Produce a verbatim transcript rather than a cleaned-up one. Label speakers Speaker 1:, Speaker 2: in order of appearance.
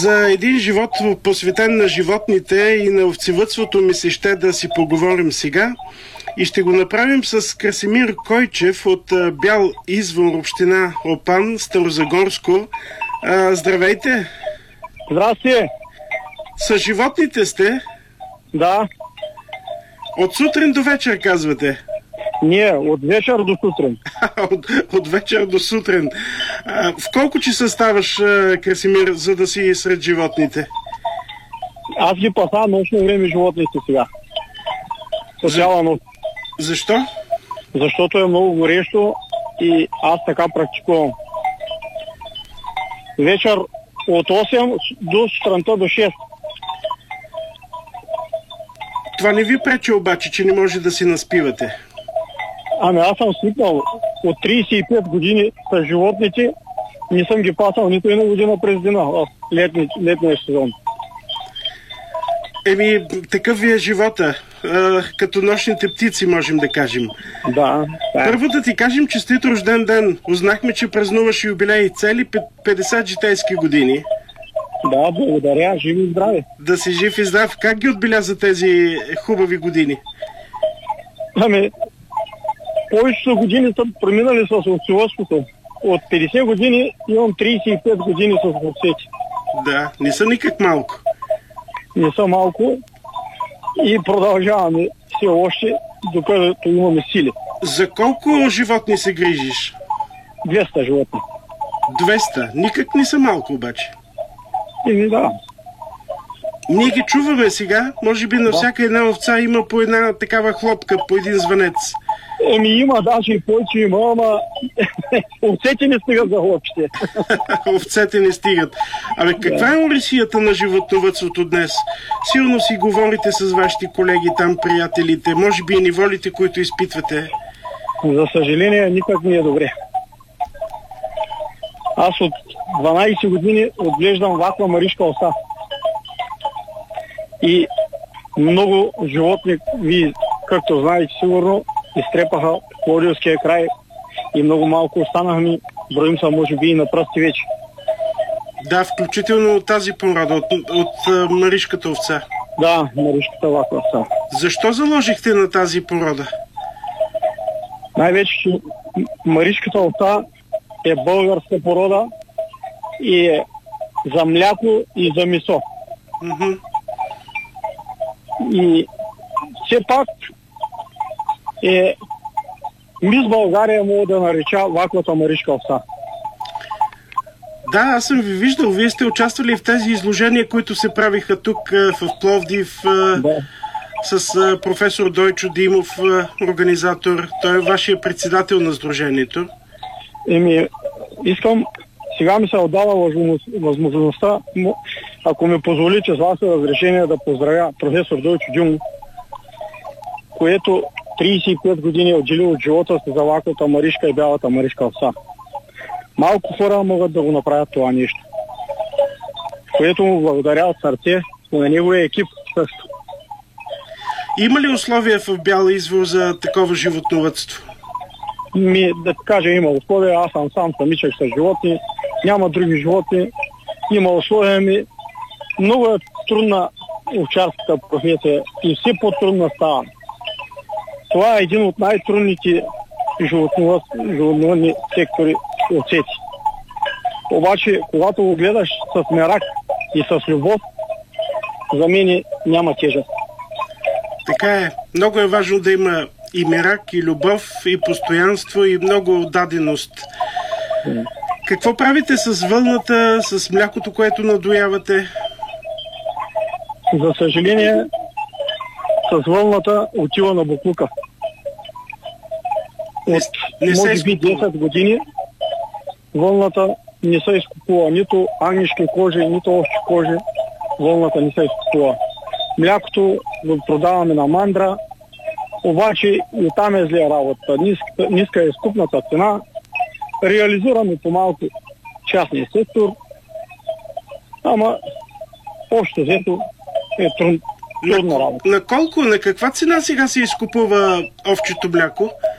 Speaker 1: За един живот, посветен на животните и на овцевъдството, ми се ще да си поговорим сега. И ще го направим с Красимир Койчев от Бял извор, община Опан, Старозагорско. А, здравейте!
Speaker 2: Здрасти!
Speaker 1: С животните сте?
Speaker 2: Да.
Speaker 1: От сутрин до вечер, казвате?
Speaker 2: Не, от вечер до сутрин.
Speaker 1: от, от вечер до сутрин. А, в колко часа ставаш, Красимир, за да си сред животните?
Speaker 2: Аз ги паса нощно време животните сега. С цяла нощ.
Speaker 1: Защо?
Speaker 2: Защото е много горещо и аз така практикувам. Вечер от осем до сутринта до шест.
Speaker 1: Това не ви пречи обаче, че не може да си наспивате?
Speaker 2: Ами аз съм свикнал от трийсет и пет години с животните. Не съм ги пасал нито една година през дена в летни, летния сезон.
Speaker 1: Еми, такъв ви е живота. А, като нощните птици, можем да кажем.
Speaker 2: Да. да.
Speaker 1: Първо да ти кажем честит рожден ден. Узнахме, че празнуваш юбилей цели петдесет житейски години.
Speaker 2: Да, благодаря. Живи и здрави.
Speaker 1: Да си жив и здрав. Как ги отбеляза тези хубави години?
Speaker 2: Ами, повечето години са преминали с овцевъдството. От петдесет години имам трийсет и пет години с овцете.
Speaker 1: Да, не са никак малко.
Speaker 2: Не са малко и продължаваме все още, докато имаме сили.
Speaker 1: За колко животни се грижиш?
Speaker 2: двеста животни.
Speaker 1: двеста. Никак не са малко обаче.
Speaker 2: Еми да.
Speaker 1: Ние ги чуваме сега. Може би на
Speaker 2: да.
Speaker 1: всяка една овца има по една такава хлопка, по един звънец.
Speaker 2: Еми има, даже и повече има, ама овцете не стигат за хлопчите.
Speaker 1: Овцете не стигат. Абе, каква е орисията на животновъдството днес? Силно си говорите с вашите колеги там, приятелите. Може би и неволите, които изпитвате.
Speaker 2: За съжаление, никак не е добре. Аз от дванайсет години отглеждам ваква маришка овца. И много животни, ви, както знаете сигурно, изтрепаха в Пловдивския край и много малко останахме. Броим са, може би, и на пръсти вече.
Speaker 1: Да, включително от тази порода, от, от, от маришката овца.
Speaker 2: Да, маришката ваква овца.
Speaker 1: Защо заложихте на тази порода?
Speaker 2: Най-вече, че маришката овца е българска порода и е за мляко и за месо.
Speaker 1: Mm-hmm.
Speaker 2: И все пак е мис България мога да нареча ваквата маришка овца.
Speaker 1: Да, аз съм ви виждал. Вие сте участвали в тези изложения, които се правиха тук в Пловдив, да. С професор Дойчо Димов, организатор. Той е вашия председател на сдружението.
Speaker 2: Еми, искам, сега ми се отдава възможността, ако ми позволите с вас разрешение да поздравя професор Дойчо Димов, което трийсет и пет години е отделил от живота си за ваквата маришка и бялата маришка овца. Малко хора могат да го направят това нещо. Което му благодаря от сърце и на неговия екип също.
Speaker 1: Има ли условия в Бял извор за такова животновъдство?
Speaker 2: Ми, да кажа, има условия. Аз съм сам самичък с животни. Няма други животни. Има условия ми. Много е трудна овчарската професия и все по-трудна става. Това е един от най-трудните животновъдни сектори овцете. Обаче, когато го гледаш с мерак и с любов, за мен няма тежест.
Speaker 1: Така е. Много е важно да има и мерак, и любов, и постоянство, и много отдаденост. Mm. Какво правите с вълната, с млякото, което надоявате?
Speaker 2: За съжаление, с вълната отива на буклука. От, не, не може би десет години вълната не се изкупува. Нито агнешки кожи, нито овчи кожи. Вълната не се изкупува. Млякото го продаваме на мандра, обаче и там е зле работа. Ниска, ниска е изкупната цена. Реализираме по-малко частния сектор, ама общо взето е труд, трудна работа.
Speaker 1: На колко, на каква цена сега се изкупува овчето мляко?